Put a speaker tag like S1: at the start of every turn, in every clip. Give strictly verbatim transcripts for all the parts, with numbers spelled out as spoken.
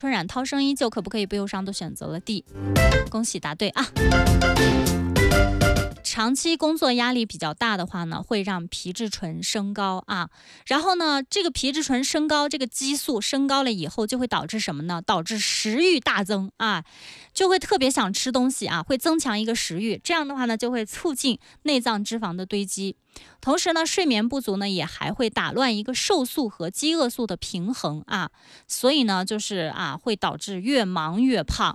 S1: 春冉涛声依旧，可不可以不忧伤都选择了 D， 恭喜答对啊！长期工作压力比较大的话呢，会让皮质醇升高啊。然后呢，这个皮质醇升高，这个激素升高了以后，就会导致什么呢？导致食欲大增啊，就会特别想吃东西啊，会增强一个食欲。这样的话呢，就会促进内脏脂肪的堆积。同时呢，睡眠不足呢，也还会打乱一个瘦素和饥饿素的平衡啊。所以呢，就是啊，会导致越忙越胖。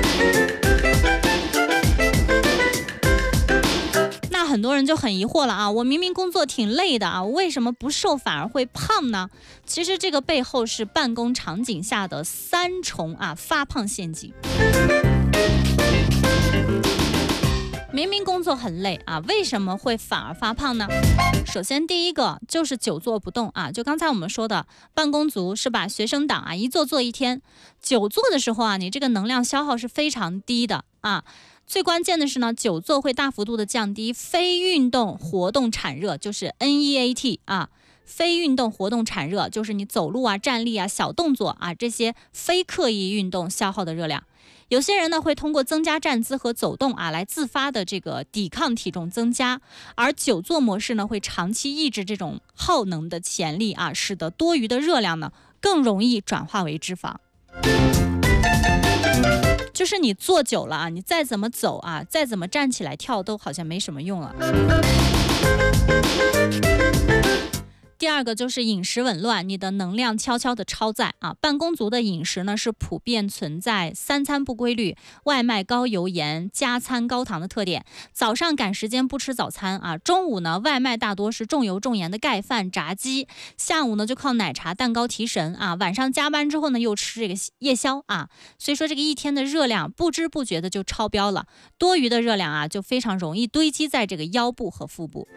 S1: 那很多人就很疑惑了啊，我明明工作挺累的啊，为什么不瘦反而会胖呢？其实这个背后是办公场景下的三重啊发胖陷阱。明明工作很累啊，为什么会反而发胖呢？首先第一个就是久坐不动啊，就刚才我们说的办公族是吧？学生党啊，一坐坐一天，久坐的时候啊，你这个能量消耗是非常低的啊。最关键的是呢，久坐会大幅度的降低非运动活动产热，就是 N E A T 啊，非运动活动产热就是你走路啊、站立啊、小动作啊这些非刻意运动消耗的热量。有些人呢会通过增加站姿和走动啊来自发的这个抵抗体重增加，而久坐模式呢会长期抑制这种耗能的潜力啊，使得多余的热量呢更容易转化为脂肪。就是你坐久了啊，你再怎么走啊，再怎么站起来跳都好像没什么用了。第二个就是饮食紊乱，你的能量悄悄的超载啊。办公族的饮食呢是普遍存在三餐不规律、外卖高油盐、加餐高糖的特点。早上赶时间不吃早餐啊，中午呢外卖大多是重油重盐的盖饭、炸鸡，下午呢就靠奶茶、蛋糕提神啊，晚上加班之后呢又吃这个夜宵啊。所以说这个一天的热量不知不觉的就超标了，多余的热量啊就非常容易堆积在这个腰部和腹部。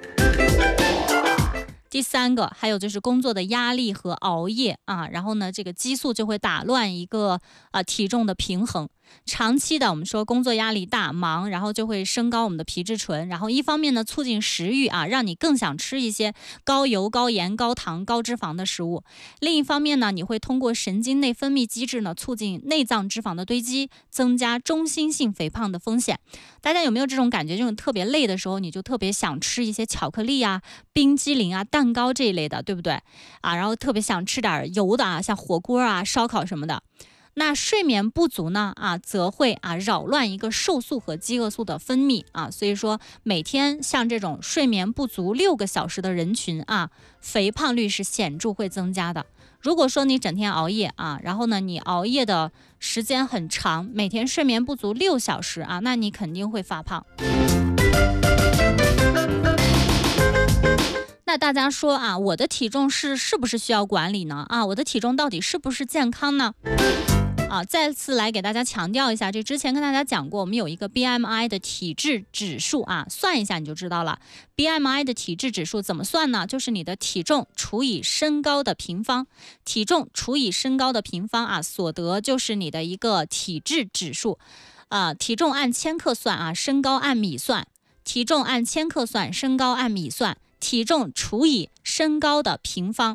S1: 第三个，还有就是工作的压力和熬夜啊，然后呢，这个激素就会打乱一个啊体重的平衡。长期的我们说工作压力大、忙，然后就会升高我们的皮质醇，然后一方面呢促进食欲啊，让你更想吃一些高油、高盐、高糖、高脂肪的食物；另一方面呢，你会通过神经内分泌机制呢，促进内脏脂肪的堆积，增加中心性肥胖的风险。大家有没有这种感觉？就是特别累的时候，你就特别想吃一些巧克力啊、冰激凌啊、蛋糕这一类的，对不对啊？然后特别想吃点油的啊，像火锅啊、烧烤什么的。那睡眠不足呢啊，则会啊扰乱一个瘦素和饥饿素的分泌啊，所以说每天像这种睡眠不足六个小时的人群啊，肥胖率是显著会增加的。如果说你整天熬夜啊，然后呢你熬夜的时间很长，每天睡眠不足六小时啊，那你肯定会发胖。那大家说啊，我的体重是是不是需要管理呢？啊，我的体重到底是不是健康呢？啊，再次来给大家强调一下，这之前跟大家讲过，我们有一个 B M I 的体质指数啊，算一下你就知道了。B M I 的体质指数怎么算呢？就是你的体重除以身高的平方，体重除以身高的平方啊，所得就是你的一个体质指数。啊，体重按千克算啊，身高按米算；体重按千克算，身高按米算。体重除以身高的平方。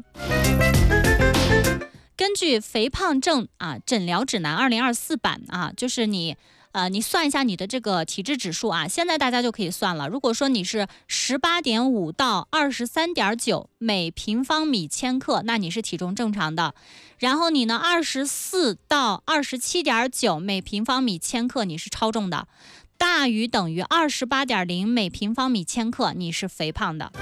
S1: 根据肥胖症啊诊疗指南二零二四版啊，就是你呃你算一下你的这个体质指数啊，现在大家就可以算了。如果说你是十八点五到二十三点九每平方米千克，那你是体重正常的。然后你呢二十四到二十七点九每平方米千克，你是超重的。大于等于二十八点零每平方米千克，你是肥胖的。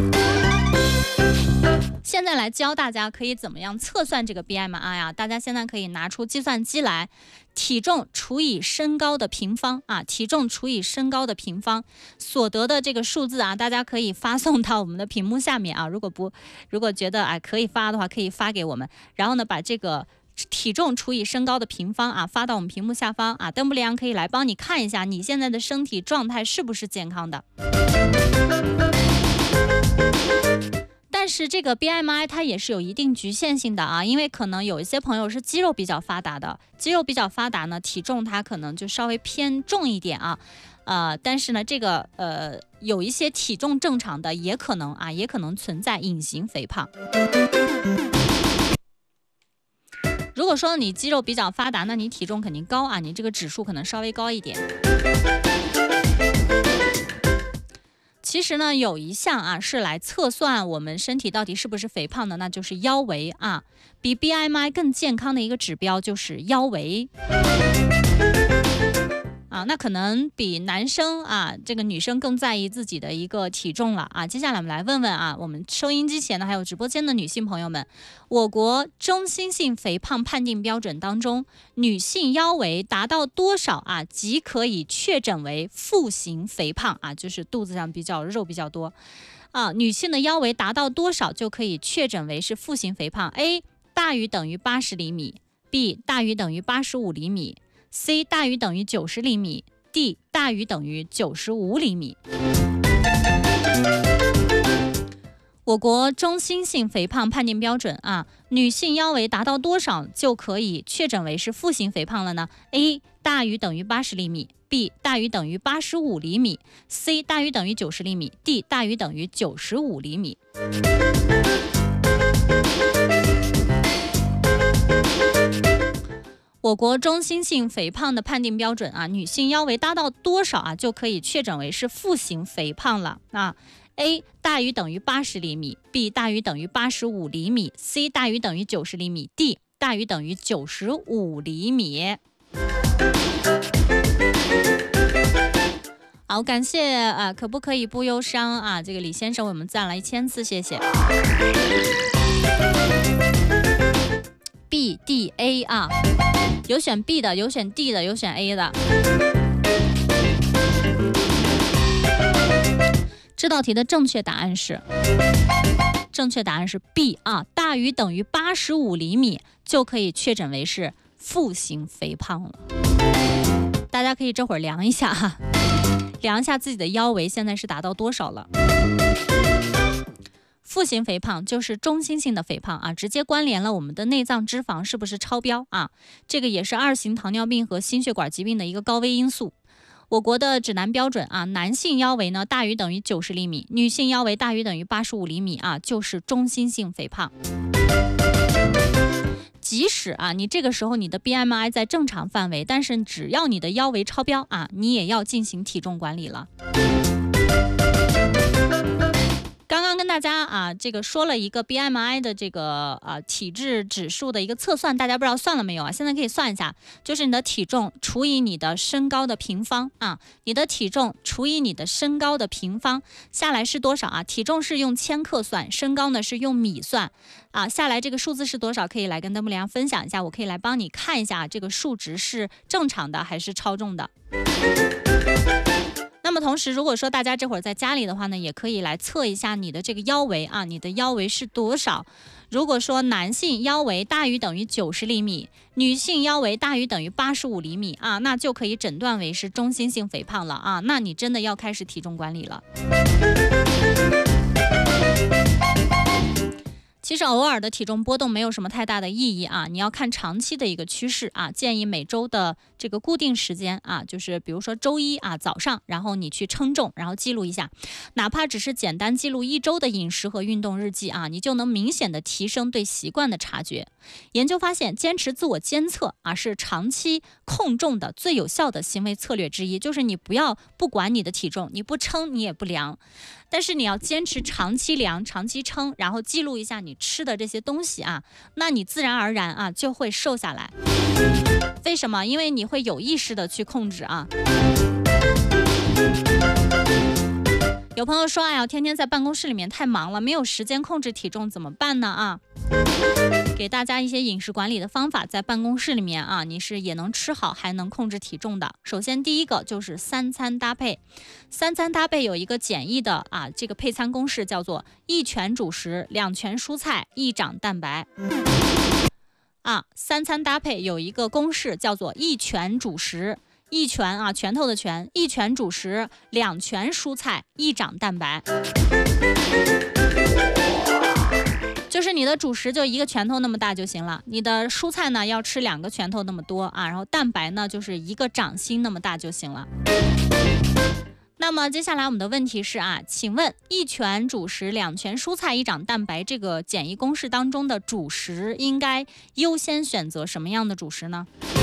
S1: 现在来教大家可以怎么样测算这个 B M I 啊？大家现在可以拿出计算机来，体重除以身高的平方啊，体重除以身高的平方所得的这个数字啊，大家可以发送到我们的屏幕下面啊。如果不，如果觉得哎可以发的话，可以发给我们。然后呢，把这个体重除以身高的平方啊，发到我们屏幕下方啊，邓布利昂可以来帮你看一下你现在的身体状态是不是健康的。但是这个 B M I 它也是有一定局限性的啊，因为可能有一些朋友是肌肉比较发达的，肌肉比较发达呢，体重它可能就稍微偏重一点啊，呃，但是呢，这个呃有一些体重正常的也可能啊，也可能存在隐形肥胖。 如果说你肌肉比较发达，那你体重肯定高啊，你这个指数可能稍微高一点。其实呢，有一项啊是来测算我们身体到底是不是肥胖的，那就是腰围啊。比 B M I 更健康的一个指标就是腰围。啊，那可能比男生啊，这个女生更在意自己的一个体重了啊。接下来我们来问问啊，我们收音机前的还有直播间的女性朋友们，我国中心性肥胖判定标准当中，女性腰围达到多少啊，即可以确诊为腹型肥胖啊，就是肚子上比较肉比较多啊。女性的腰围达到多少就可以确诊为是腹型肥胖 ？A 大于等于八十厘米 ，B 大于等于八十五厘米。C 大于等于九十厘米 ，D 大于等于九十五厘米。我国中心性肥胖判定标准啊，女性腰围达到多少就可以确诊为是腹型肥胖了呢 ？A 大于等于八十厘米 ，B 大于等于八十五厘米 ，C 大于等于九十厘米 ，D 大于等于九十五厘米。我国中心性肥胖的判定标准啊，女性腰围达到多少啊，就可以确诊为是腹型肥胖了啊。A 大于等于八十厘米 ，B 大于等于八十五厘米 ，C 大于等于九十厘米 ，D 大于等于九十五厘米。好，感谢啊，可不可以不忧伤啊？这个李先生为我们赞了一千次，谢谢。B、D、A 啊，有选 B 的，有选 D 的，有选 A 的。这道题的正确答案是，正确答案是 B 啊，大于等于八十五厘米就可以确诊为是腹型肥胖了。大家可以这会儿量一下哈，量一下自己的腰围现在是达到多少了。腹型肥胖就是中心性的肥胖啊，直接关联了我们的内脏脂肪是不是超标啊，这个也是二型糖尿病和心血管疾病的一个高危因素。我国的指南标准啊，男性腰围呢大于等于九十厘米，女性腰围大于等于八十五厘米啊，就是中心性肥胖。即使啊，你这个时候你的 B M I 在正常范围，但是只要你的腰围超标啊，你也要进行体重管理了。刚刚跟大家啊，这个说了一个 B M I 的这个啊体质指数的一个测算，大家不知道算了没有啊？现在可以算一下，就是你的体重除以你的身高的平方啊，你的体重除以你的身高的平方下来是多少啊？体重是用千克算，身高呢是用米算啊，下来这个数字是多少？可以来跟邓木良分享一下，我可以来帮你看一下这个数值是正常的还是超重的。那么同时，如果说大家这会儿在家里的话呢，也可以来测一下你的这个腰围啊，你的腰围是多少？如果说男性腰围大于等于九十厘米，女性腰围大于等于八十五厘米啊，那就可以诊断为是中心性肥胖了啊，那你真的要开始体重管理了。其实偶尔的体重波动没有什么太大的意义啊，你要看长期的一个趋势啊。建议每周的这个固定时间啊，就是比如说周一啊早上，然后你去称重，然后记录一下，哪怕只是简单记录一周的饮食和运动日记啊，你就能明显的提升对习惯的察觉。研究发现，坚持自我监测啊是长期控重的最有效的行为策略之一，就是你不要不管你的体重，你不称你也不量。但是你要坚持长期量、长期称，然后记录一下你吃的这些东西啊，那你自然而然啊就会瘦下来。为什么？因为你会有意识的去控制啊。有朋友说，哎呀，天天在办公室里面太忙了，没有时间控制体重，怎么办呢？啊，给大家一些饮食管理的方法，在办公室里面啊，你是也能吃好，还能控制体重的。首先，第一个就是三餐搭配。三餐搭配有一个简易的啊，这个配餐公式叫做一拳主食，两拳蔬菜，一掌蛋白。啊，三餐搭配有一个公式叫做一拳主食。一拳啊，拳头的拳，一拳主食，两拳蔬菜，一掌蛋白。就是你的主食就一个拳头那么大就行了，你的蔬菜呢要吃两个拳头那么多啊，然后蛋白呢就是一个掌心那么大就行了。 那么接下来我们的问题是啊，请问一拳主食两拳蔬菜一掌蛋白这个简易公式当中的主食应该优先选择什么样的主食呢？